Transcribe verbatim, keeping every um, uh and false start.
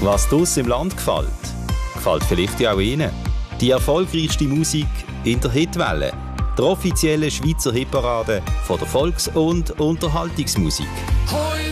Was draussen im Land gefällt, gefällt vielleicht ja auch Ihnen. Die erfolgreichste Musik in der Hitwelle. Der offizielle Schweizer Hitparade von der Volks- und Unterhaltungsmusik.